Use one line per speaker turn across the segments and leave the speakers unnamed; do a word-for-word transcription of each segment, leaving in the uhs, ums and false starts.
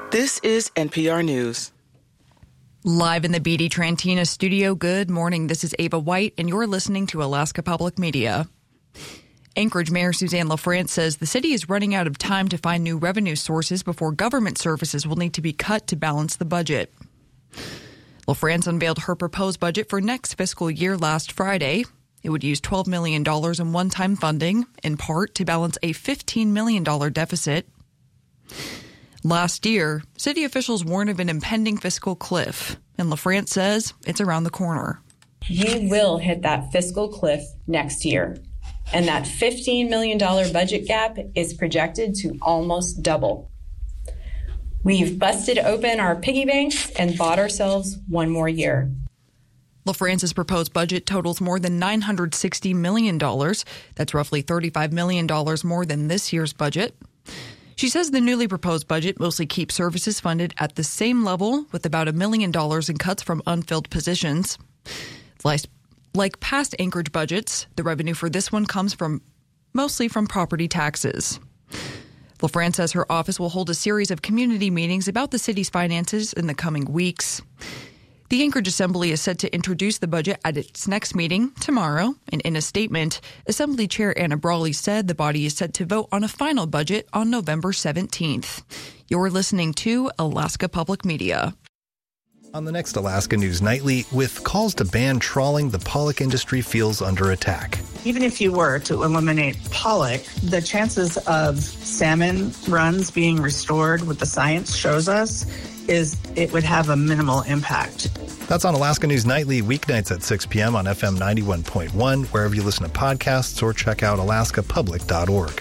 This is N P R News.
Live in the B D Trantina studio, good morning. This is Ava White, and you're listening to Alaska Public Media. Anchorage Mayor Suzanne LaFrance says the city is running out of time to find new revenue sources before government services will need to be cut to balance the budget. LaFrance unveiled her proposed budget for next fiscal year last Friday. It would use twelve million dollars in one-time funding, in part to balance a fifteen million dollars deficit. Last year, city officials warned of an impending fiscal cliff, and LaFrance says it's around the corner.
You will hit that fiscal cliff next year, and that fifteen million dollars budget gap is projected to almost double. We've busted open our piggy banks and bought ourselves one more year.
LaFrance's proposed budget totals more than nine hundred sixty million dollars. That's roughly thirty-five million dollars more than this year's budget. She says the newly proposed budget mostly keeps services funded at the same level, with about a million dollars in cuts from unfilled positions. Like past Anchorage budgets, the revenue for this one comes from mostly from property taxes. LaFrance says her office will hold a series of community meetings about the city's finances in the coming weeks. The Anchorage Assembly is set to introduce the budget at its next meeting tomorrow. And in a statement, Assembly Chair Anna Brawley said the body is set to vote on a final budget on November seventeenth. You're listening to Alaska Public Media.
On the next Alaska News Nightly, with calls to ban trawling, the pollock industry feels under attack.
Even if you were to eliminate pollock, the chances of salmon runs being restored, what the science shows us, is it would have a minimal impact.
That's on Alaska News Nightly, weeknights at six p.m. on F M ninety-one point one, wherever you listen to podcasts, or check out alaska public dot org.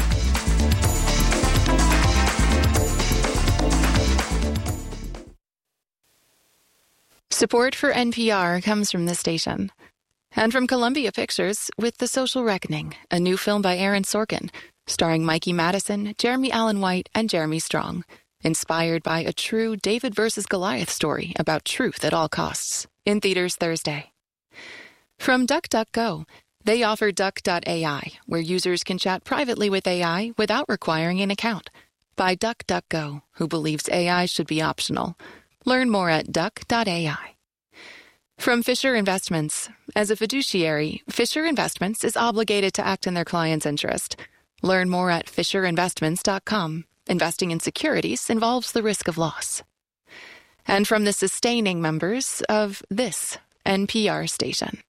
Support for N P R comes from this station. And from Columbia Pictures with The Social Reckoning, a new film by Aaron Sorkin, starring Mikey Madison, Jeremy Allen White, and Jeremy Strong. Inspired by a true David versus Goliath story about truth at all costs. In theaters Thursday. From DuckDuckGo, they offer Duck dot A I, where users can chat privately with A I without requiring an account. By DuckDuckGo, who believes A I should be optional. Learn more at Duck dot A I. From Fisher Investments. As a fiduciary, Fisher Investments is obligated to act in their client's interest. Learn more at fisher investments dot com. Investing in securities involves the risk of loss. And from the sustaining members of this N P R station.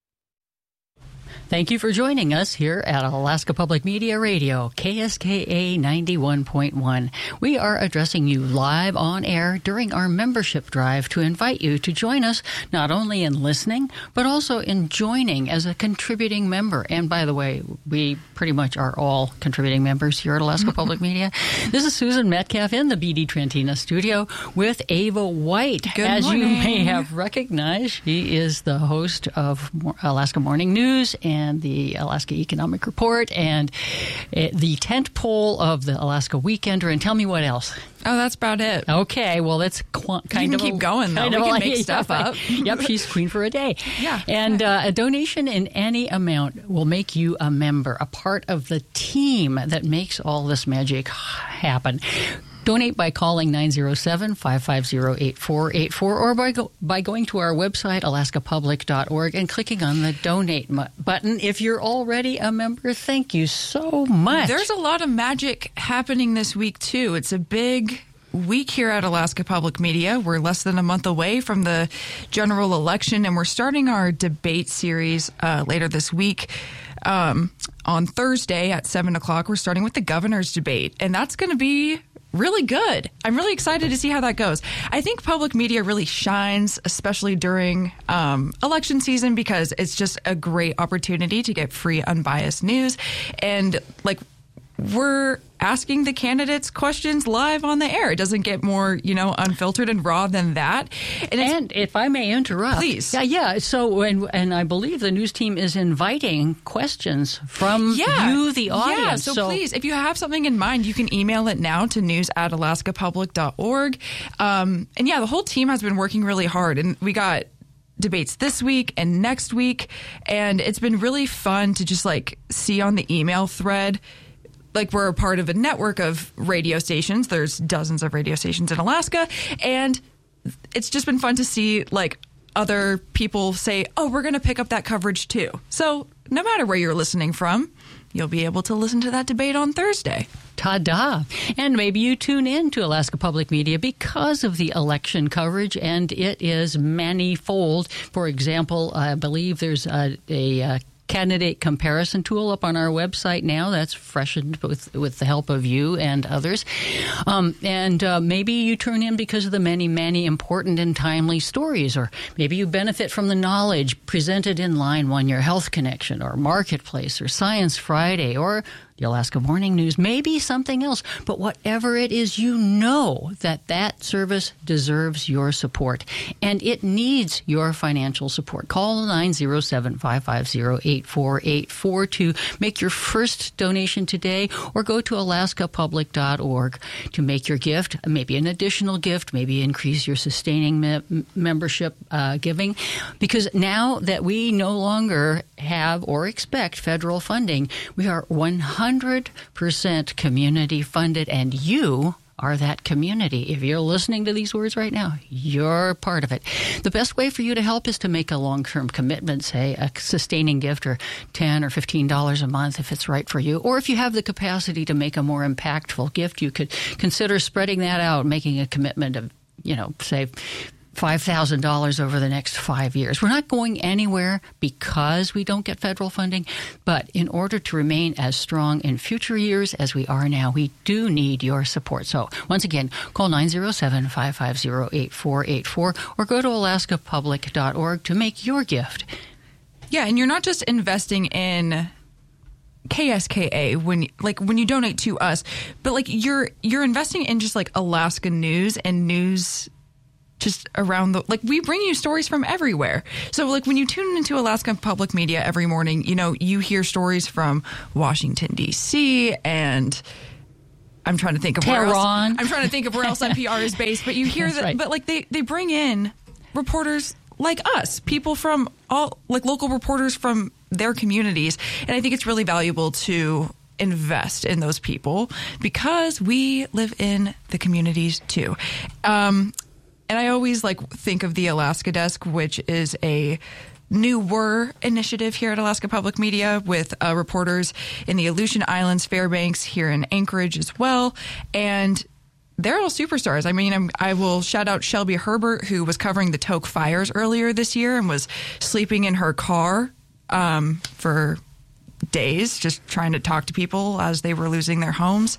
Thank you for joining us here at Alaska Public Media Radio, K S K A ninety-one point one. We are addressing you live on air during our membership drive to invite you to join us not only in listening, but also in joining as a contributing member. And by the way, we pretty much are all contributing members here at Alaska Public Media. This is Susan Metcalf in the B D Trantina studio with Ava White.
Good
as
morning.
you may have recognized, she is the host of Alaska Morning News and and the Alaska Economic Report and uh, the tent pole of the Alaska Weekender. And tell me what else.
Oh, that's about it.
Okay, well, that's qu- kind
you
of
can keep
a,
going, though. We can
like,
make stuff
yeah,
up.
Yep, she's queen for a day.
Yeah.
And uh, a donation in any amount will make you a member, a part of the team that makes all this magic happen. Donate by calling nine oh seven, five five oh, eight four eight four or by go, by going to our website, alaska public dot org, and clicking on the donate mu- button. If you're already a member, thank you so much.
There's a lot of magic happening this week, too. It's a big week here at Alaska Public Media. We're less than a month away from the general election, and we're starting our debate series uh, later this week. Um, on Thursday at seven o'clock, we're starting with the governor's debate, and that's going to be really good. I'm really excited to see how that goes. I think public media really shines, especially during um, election season, because it's just a great opportunity to get free, unbiased news. And like, we're asking the candidates questions live on the air. It doesn't get more, you know, unfiltered and raw than that.
And, and if I may interrupt.
Please.
Yeah, yeah. So, and, and I believe the news team is inviting questions from
yeah.
you, the audience.
Yeah, so, so please, if you have something in mind, you can email it now to news at alaska public dot org. Um, and yeah, the whole team has been working really hard. And we got debates this week and next week. And it's been really fun to just like see on the email thread like we're a part of a network of radio stations. There's dozens of radio stations in Alaska, and it's just been fun to see like other people say, oh, we're going to pick up that coverage too. So no matter where you're listening from, you'll be able to listen to that debate on Thursday.
Ta-da. And maybe you tune in to Alaska Public Media because of the election coverage, and it is manifold. For example, I believe there's a, a, a candidate comparison tool up on our website now that's freshened with with the help of you and others. Um, and uh, maybe you tune in because of the many, many important and timely stories, or maybe you benefit from the knowledge presented in Line One, Your Health Connection, or Marketplace, or Science Friday, or the Alaska Morning News, maybe something else. But whatever it is, you know that that service deserves your support, and it needs your financial support. Call nine oh seven, five five oh, eight four eight four to make your first donation today, or go to alaska public dot org to make your gift, maybe an additional gift, maybe increase your sustaining me- membership uh, giving. Because now that we no longer have or expect federal funding, we are one hundred percent community funded, and you are that community. If you're listening to these words right now, you're part of it. The best way for you to help is to make a long-term commitment, say a sustaining gift, or ten dollars or fifteen dollars a month if it's right for you. Or if you have the capacity to make a more impactful gift, you could consider spreading that out, making a commitment of, you know, say five thousand dollars over the next five years. We're not going anywhere because we don't get federal funding, but in order to remain as strong in future years as we are now, we do need your support. So once again, call nine oh seven, five five oh, eight four eight four or go to alaska public dot org to make your gift.
Yeah, and you're not just investing in K S K A when like when you donate to us, but like you're you're investing in just like Alaska news and news just around the, like we bring you stories from everywhere. So like when you tune into Alaska Public Media every morning, you know, you hear stories from Washington, D C and I'm trying to think of
Tehran.
where else, I'm trying to think of where else N P R is based, but you hear that,
right.
But like they, they bring in reporters like us, people from all, like local reporters from their communities. And I think it's really valuable to invest in those people because we live in the communities too. Um, And I always like think of the Alaska Desk, which is a newer initiative here at Alaska Public Media with uh, reporters in the Aleutian Islands, Fairbanks, here in Anchorage as well. And they're all superstars. I mean, I'm, I will shout out Shelby Herbert, who was covering the Tok fires earlier this year and was sleeping in her car um, for days, just trying to talk to people as they were losing their homes.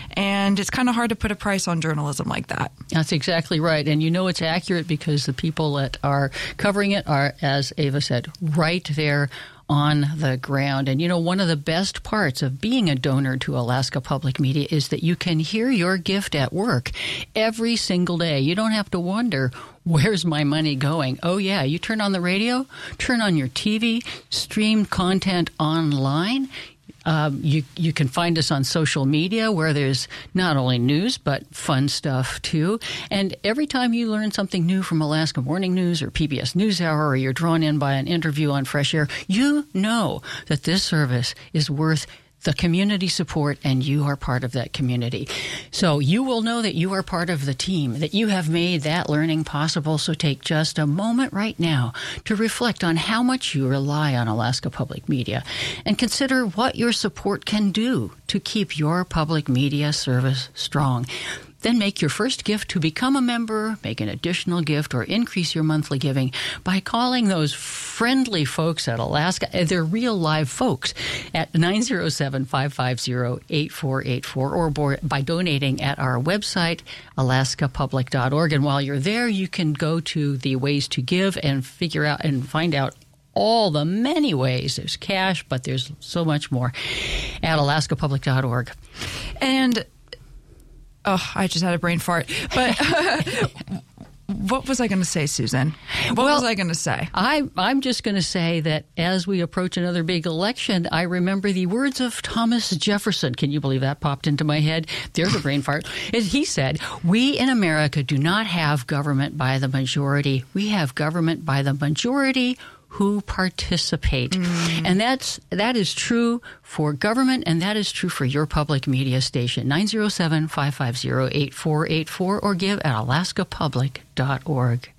And it's kind of hard to put a price on journalism like that.
That's exactly right. And you know it's accurate because the people that are covering it are, as Ava said, right there on the ground. And, you know, one of the best parts of being a donor to Alaska Public Media is that you can hear your gift at work every single day. You don't have to wonder, where's my money going? Oh, yeah, you turn on the radio, turn on your T V, stream content online. Um, you you can find us on social media where there's not only news but fun stuff too. And every time you learn something new from Alaska Morning News or P B S NewsHour, or you're drawn in by an interview on Fresh Air, you know that this service is worth the community support, and you are part of that community. So you will know that you are part of the team, that you have made that learning possible. So take just a moment right now to reflect on how much you rely on Alaska Public Media and consider what your support can do to keep your public media service strong. Then make your first gift to become a member, make an additional gift, or increase your monthly giving by calling those friendly folks at Alaska. They're real live folks at nine oh seven, five five oh, eight four eight four or by donating at our website, alaska public dot org. And while you're there, you can go to the ways to give and figure out and find out all the many ways. There's cash, but there's so much more at alaska public dot org.
And oh, I just had a brain fart. But uh, what was I going to say, Susan? What
well,
was I going to say?
I, I'm just going to say that as we approach another big election, I remember the words of Thomas Jefferson. Can you believe that popped into my head? There's a brain fart. He said, "We in America do not have government by the majority. We have government by the majority who participate.
Mm.
And that's that is true for government, and that is true for your public media station. nine zero seven, five five zero, eight four eight four or give at alaska public dot org.